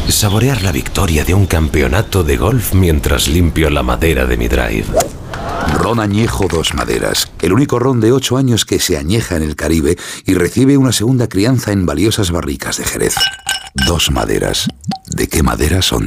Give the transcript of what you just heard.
Saborear la victoria de un campeonato de golf mientras limpio la madera de mi drive. Ron Añejo Dos Maderas, el único ron de 8 años que se añeja en el Caribe y recibe una segunda crianza en valiosas barricas de Jerez. Dos Maderas. ¿De qué madera son?